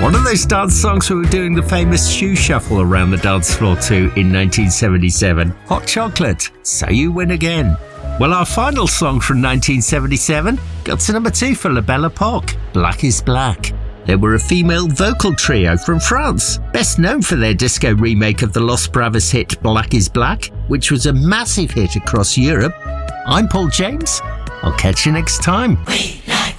One of those dance songs we were doing the famous shoe shuffle around the dance floor to in 1977. Hot Chocolate, So You Win Again. Well, our final song from 1977 got to number 2 for La Belle Epoque, Black is Black. They were a female vocal trio from France, best known for their disco remake of the Los Bravos hit Black is Black, which was a massive hit across Europe. I'm Paul James. I'll catch you next time.